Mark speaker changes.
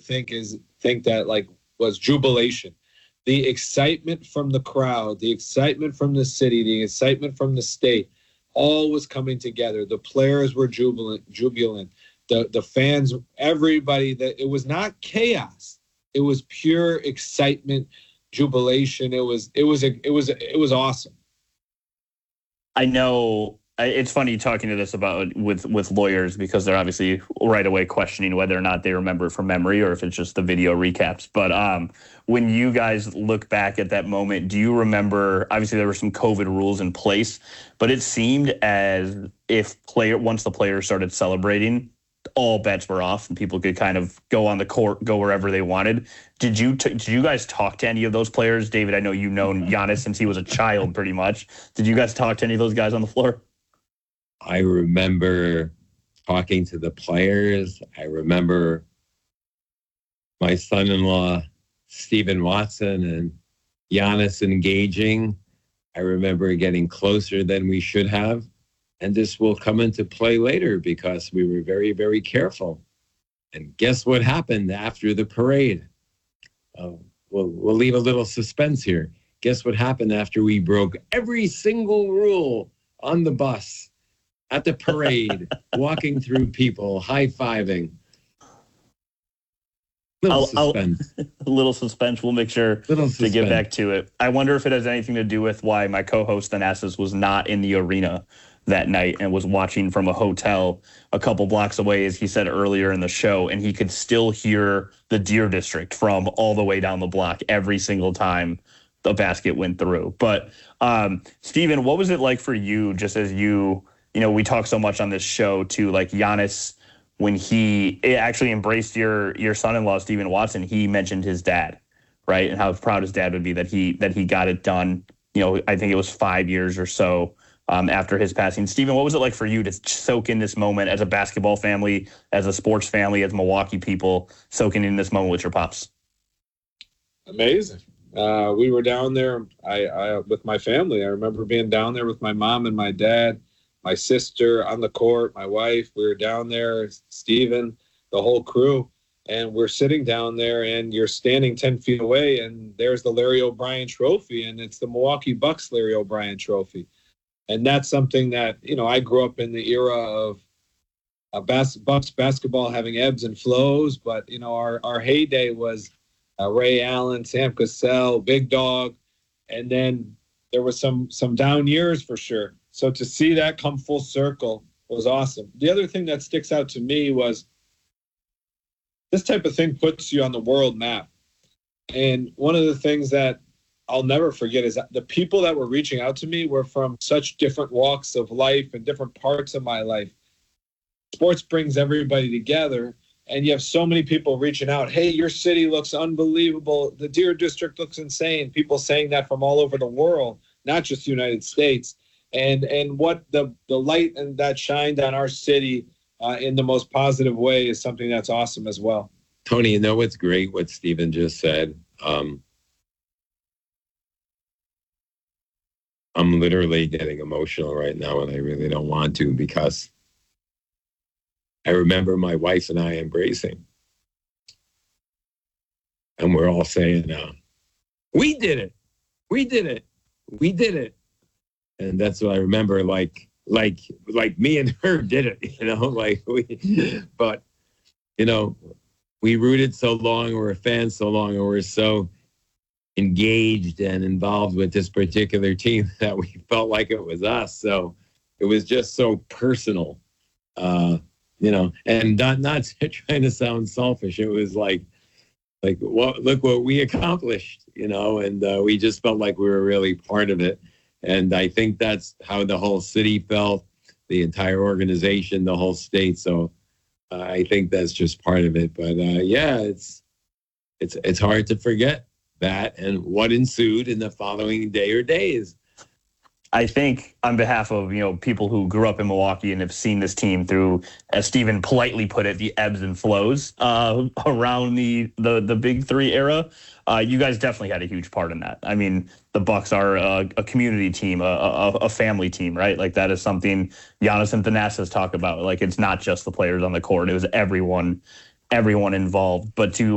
Speaker 1: think that like was jubilation. The excitement from the crowd, the excitement from the city, the excitement from the state, all was coming together. The players were jubilant. The fans, everybody. That it was not chaos. It was pure excitement, jubilation. It was awesome.
Speaker 2: I know it's funny talking to this about with lawyers because they're obviously right away questioning whether or not they remember it from memory or if it's just the video recaps. But when you guys look back at that moment, do you remember? Obviously, there were some COVID rules in place, but it seemed as if once the players started celebrating, all bets were off and people could kind of go on the court, go wherever they wanted. Did you guys talk to any of those players? David, I know you've known Giannis since he was a child pretty much. Did you guys talk to any of those guys on the floor?
Speaker 3: I remember talking to the players. I remember my son-in-law, Stephen Watson, and Giannis engaging. I remember getting closer than we should have. And this will come into play later because we were very, very careful. And guess what happened after the parade? We'll leave a little suspense here. Guess what happened after we broke every single rule on the bus, at the parade, walking through people, high-fiving? Suspense.
Speaker 2: A little suspense. We'll make sure to get back to it. I wonder if it has anything to do with why my co-host Thanasis was not in the arena that night and was watching from a hotel a couple blocks away, as he said earlier in the show, and he could still hear the Deer District from all the way down the block every single time the basket went through. But Steven, what was it like for you, just as you know, we talk so much on this show to like Giannis, when he actually embraced your son-in-law, Stephen Watson, he mentioned his dad, right? And how proud his dad would be that he got it done. You know, I think it was 5 years or so after his passing. Stephen, what was it like for you to soak in this moment as a basketball family, as a sports family, as Milwaukee people, soaking in this moment with your pops?
Speaker 1: Amazing. We were down there I with my family. I remember being down there with my mom and my dad, my sister on the court, my wife. We were down there, Stephen, the whole crew. And we're sitting down there and you're standing 10 feet away and there's the Larry O'Brien trophy and it's the Milwaukee Bucks Larry O'Brien trophy. And that's something that, you know, I grew up in the era of Bucks basketball having ebbs and flows. But, you know, our heyday was Ray Allen, Sam Cassell, Big Dog. And then there was some down years for sure. So to see that come full circle was awesome. The other thing that sticks out to me was this type of thing puts you on the world map. And one of the things that I'll never forget is that the people that were reaching out to me were from such different walks of life and different parts of my life. Sports brings everybody together, and you have so many people reaching out. Hey, your city looks unbelievable. The Deer District looks insane. People saying that from all over the world, not just the United States. And what the light and that shined on our city in the most positive way is something that's awesome as well.
Speaker 3: Tony, you know what's great, what Stephen just said? I'm literally getting emotional right now, and I really don't want to, because I remember my wife and I embracing. And we're all saying, we did it. We did it. We did it. And that's what I remember, like me and her did it, you know, but, you know, we rooted so long, we're a fan so long, and we're so engaged and involved with this particular team that we felt like it was us. So it was just so personal, you know, and not trying to sound selfish. It was like, look what we accomplished, you know, and we just felt like we were really part of it. And I think that's how the whole city felt, the entire organization, the whole state. So I think that's just part of it. But yeah, it's hard to forget that and what ensued in the following day or days.
Speaker 2: I think on behalf of, you know, people who grew up in Milwaukee and have seen this team through, as Stephen politely put it, the ebbs and flows around the Big Three era, you guys definitely had a huge part in that. I mean, the Bucks are a community team, a family team, right? Like that is something Giannis and Thanasis talk about. Like it's not just the players on the court; it was everyone involved. But to